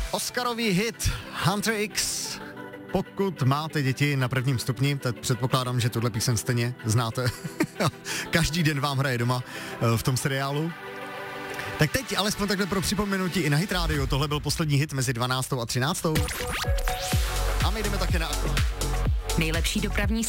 Oscarový hit Hunter X. Pokud máte děti na prvním stupni, tak předpokládám, že tuhle píseň stejně znáte. Každý den vám hraje doma v tom seriálu. Tak teď alespoň takhle pro připomenutí i na Hit Radio. Tohle byl poslední hit mezi 12. a 13. A my jdeme také na... Nejlepší dopravní